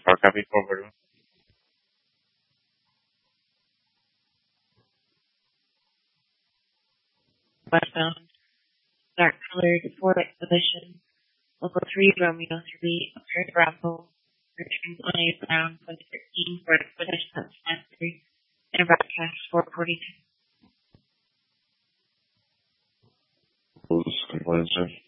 car copy forward. Westbound, dark colored Ford Expedition, Local 3 Romeo 3, Upper Bravo, returns on eastbound 2013 Ford Expedition at Stanford, and broadcast 442. Close compliance, sir.